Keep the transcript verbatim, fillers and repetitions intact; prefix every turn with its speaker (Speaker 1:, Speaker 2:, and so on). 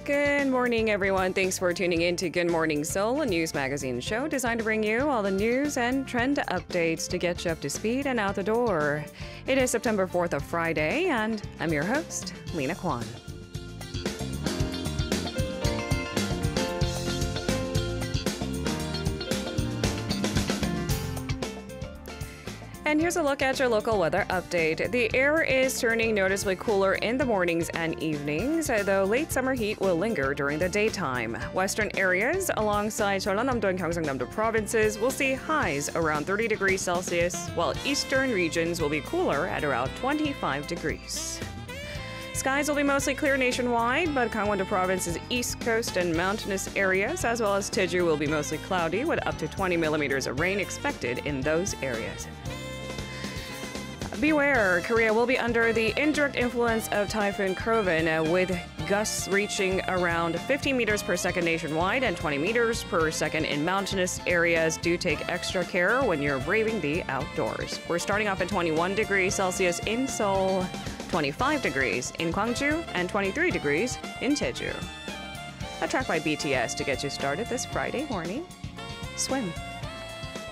Speaker 1: Good morning, everyone. Thanks for tuning in to Good Morning Seoul, a news magazine show designed to bring you all the news and trend updates to get you up to speed and out the door. It is September fourth, of Friday, and I'm your host, Lena Kwan. And here's a look at your local weather update. The air is turning noticeably cooler in the mornings and evenings, though late summer heat will linger during the daytime. Western areas alongside Jeollanam-do and Gyeongsang-nam-do provinces will see highs around thirty degrees Celsius, while eastern regions will be cooler at around twenty-five degrees. Skies will be mostly clear nationwide, but Gangwon-do province's east coast and mountainous areas, as well as Jeju, will be mostly cloudy with up to twenty millimeters of rain expected in those areas. Beware, Korea will be under the indirect influence of Typhoon Krovin, uh, with gusts reaching around fifty meters per second nationwide and twenty meters per second in mountainous areas. Do take extra care when you're braving the outdoors. We're starting off at twenty-one degrees Celsius in Seoul, twenty-five degrees in Gwangju, and twenty-three degrees in Jeju. A track by B T S to get you started this Friday morning. Swim.